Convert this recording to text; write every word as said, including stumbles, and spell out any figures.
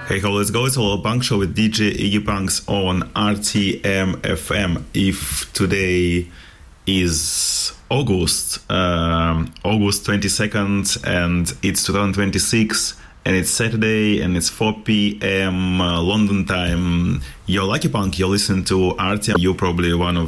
Hey ho, let's go. It's all a punk show with D J Iggy Punks on R T M F M. If today is August, um, August twenty-second, and it's twenty twenty-six, and it's Saturday, and it's four p.m. Uh, London time, you're lucky punk, you're listening to R T M. You're probably one of